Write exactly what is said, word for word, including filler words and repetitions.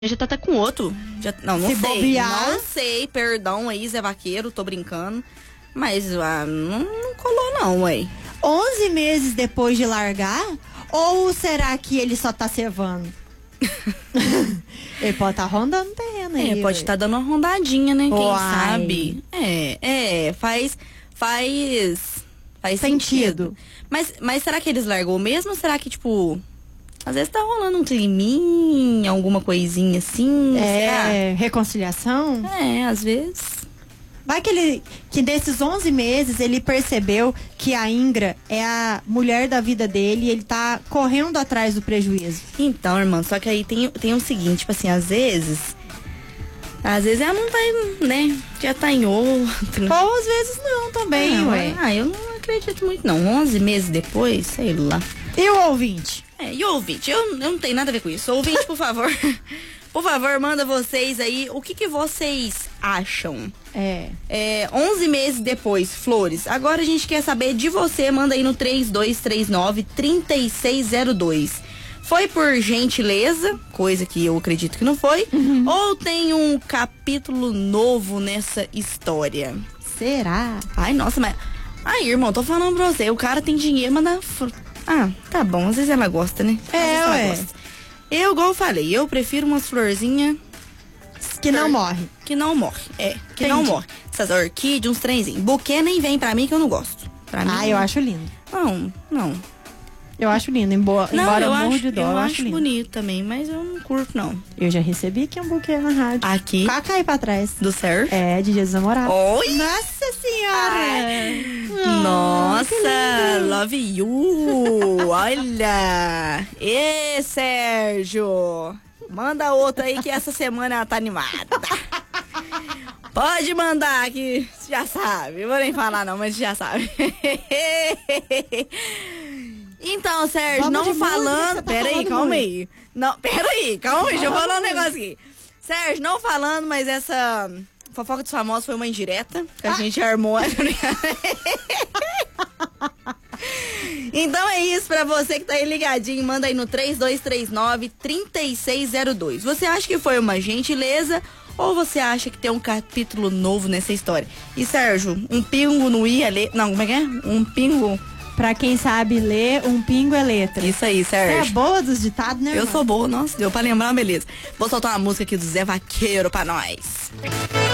Já tá até com outro. Já, não, não Se sei. bobear. Não sei, perdão aí, Zé Vaqueiro, tô brincando. Mas ah, não, não colou não, ué. onze meses depois de largar? Ou será que ele só tá servando? Ele pode estar tá rondando terreno aí. É, pode estar tá dando uma rondadinha, né? Quem Uai. sabe? É, é, faz. Faz. Faz Sentido. sentido. Mas, mas será que eles largou mesmo? Ou será que, tipo. Às vezes tá rolando um climinha, alguma coisinha assim? É, reconciliação? Será? É, às vezes. Vai que ele, que desses onze meses ele percebeu que a Ingra é a mulher da vida dele e ele tá correndo atrás do prejuízo. Então, irmão, só que aí tem, tem o seguinte, tipo assim, às vezes. Às vezes ela não vai, né? Já tá em outro. Ou às vezes não também, ah, ué. Ah, eu não acredito muito, não. onze meses depois, sei lá. E o ouvinte? É, e o ouvinte? Eu, eu não tenho nada a ver com isso. Ouvinte, por favor. Por favor, manda vocês aí. O que, que vocês acham? É. É, onze meses depois, Flores. Agora a gente quer saber de você. Manda aí no três dois três nove, três seis zero dois. Foi por gentileza, coisa que eu acredito que não foi, Uhum. ou tem um capítulo novo nessa história? Será? Ai, nossa, mas... Ai, irmão, tô falando pra você, o cara tem dinheiro, mas dá... Ah, tá bom, às vezes ela gosta, né? Às É, vezes ela ué. gosta. Eu, igual eu falei, eu prefiro umas florzinhas... Que não morre. Que não morre, é, que não Entendi. morre. Essas orquídeas, uns trenzinhos. Buquê nem vem pra mim que eu não gosto. Pra mim, Ah, eu acho lindo. Não, não. Eu acho lindo, embora, Não, embora eu eu morro acho, de dó, eu eu, acho acho lindo. bonito também, mas eu não curto, não. Eu já recebi aqui um buquê na rádio. Aqui, Caca aí pra trás. do surf. É, de Dia dos Namorados. Oi! Nossa senhora! Nossa, love you! Olha! Ê, Sérgio! Manda outra aí que essa semana ela tá animada. Pode mandar que você já sabe. Vou nem falar não, mas já sabe. Então, Sérgio, Vamos não de música, falando... você tá Pera aí, falando calma muito. aí. Não, pera aí, calma aí, deixa eu falar um negócio aqui. Sérgio, não falando, mas essa fofoca dos famosos foi uma indireta que a Ah. gente armou. Então é isso, pra você que tá aí ligadinho, manda aí no três dois três nove, três seis zero dois. Você acha que foi uma gentileza ou você acha que tem um capítulo novo nessa história? E Sérgio, um pingo no ia ler... Não, como é que é? Um pingo... Pra quem sabe ler, um pingo é letra. Isso aí, Você é Sérgio. boa dos ditados, né, Eu irmã? sou boa, nossa, deu pra lembrar, beleza. Vou soltar uma música aqui do Zé Vaqueiro pra nós.